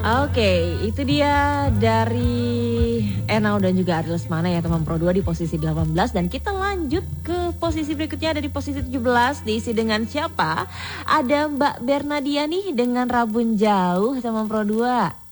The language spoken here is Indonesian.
Oke, itu dia dari Enau dan juga Ari Lesmana ya teman Pro 2 di posisi 18. Dan kita lanjut ke posisi berikutnya, ada di posisi 17 diisi dengan siapa? Ada Mbak Bernadia nih dengan Rabun Jauh teman Pro 2.